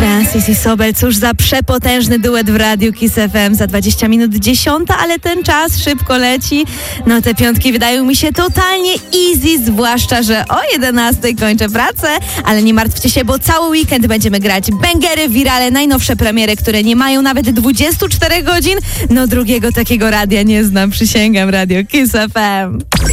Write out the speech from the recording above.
Francis i Sobel, cóż za przepotężny duet w Radiu Kiss FM. Za 20 minut 10, ale ten czas szybko leci. No te piątki wydają mi się totalnie easy, zwłaszcza, że o 11 kończę pracę. Ale nie martwcie się, bo cały weekend będziemy grać bangery, wirale, najnowsze premiery, które nie mają nawet 24 godzin. No drugiego takiego radia nie znam, przysięgam. Radio Kiss FM.